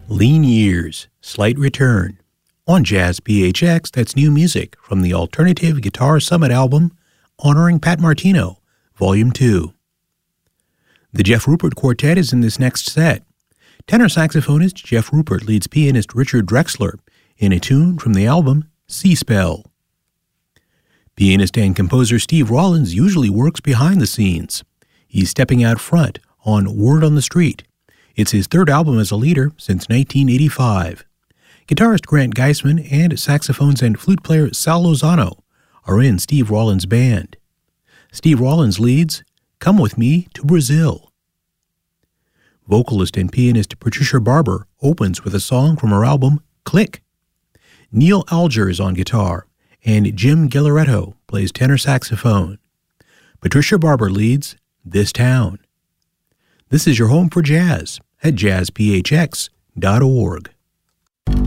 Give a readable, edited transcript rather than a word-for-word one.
Lean Years, Slight Return. On Jazz PHX, that's new music from the Alternative Guitar Summit album, honoring Pat Martino, Volume 2. The Jeff Rupert Quartet is in this next set. Tenor saxophonist Jeff Rupert leads pianist Richard Drexler in a tune from the album Sea Spell. Pianist and composer Steve Rollins usually works behind the scenes. He's stepping out front on Word on the Street. It's his third album as a leader since 1985. Guitarist Grant Geisman and saxophones and flute player Sal Lozano are in Steve Rollins' band. Steve Rollins leads Come With Me to Brazil. Vocalist and pianist Patricia Barber opens with a song from her album Click. Neil Alger is on guitar, and Jim Gillaretto plays tenor saxophone. Patricia Barber leads This Town. This is your home for jazz at jazzphx.org.